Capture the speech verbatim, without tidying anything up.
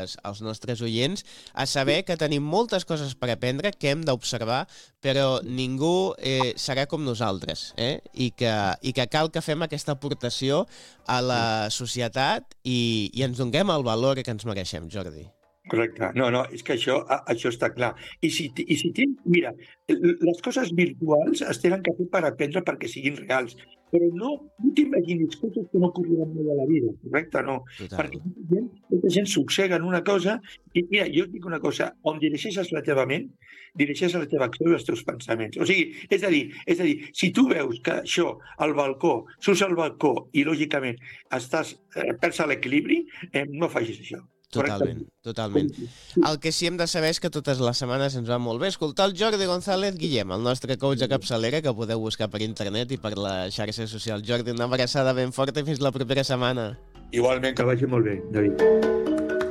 nostres, als nostres oients a saber que tenim moltes coses per aprendre, que hem d'observar, però ningú eh, serà com nosaltres, eh? I, que, i que cal que fem aquesta aportació a la societat i, i ens donem el valor que ens mereixem, Jordi. Correcte. No, no, és que això, això està clar. I si, i si tens, mira, les coses virtuals es tenen que fer per aprendre perquè siguin reals, però no, no t'imaginis coses que no ocorreran mai a la vida, correcte? No. Total. Perquè molta gent, molta gent s'obsega en una cosa i, mira, jo et dic una cosa, on dirigeixes la teva ment, dirigeixes la teva acció i els teus pensaments. O sigui, és a dir, és a dir, si tu veus que això, al balcó, surts al balcó i, lògicament, estàs, eh, perds l'equilibri, eh, no facis això. Totalment, totalment. El que sí hem de saber és que totes les setmanes ens va molt bé escoltar el Jordi González Guillem, el nostre coach de capçalera, que podeu buscar per internet i per la xarxa social. Jordi, una abraçada ben forta i fins la propera setmana. Igualment, que vagi molt bé, David.